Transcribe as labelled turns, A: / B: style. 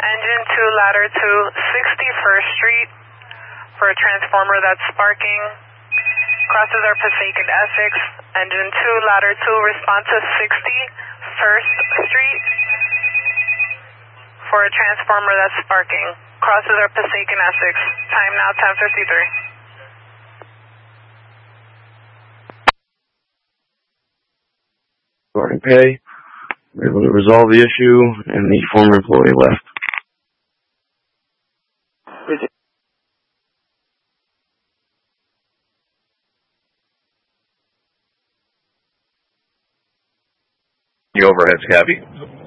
A: Engine 2, ladder 2, 61st Street for a transformer that's sparking. Crosses our Passaic and Essex. Engine 2, ladder 2, responsive 61st Street for a transformer that's sparking. Crosses our Passaic and Essex. Time now 10:53.
B: Regarding pay, we were able to resolve the issue, and the former employee left.
C: The overhead's heavy.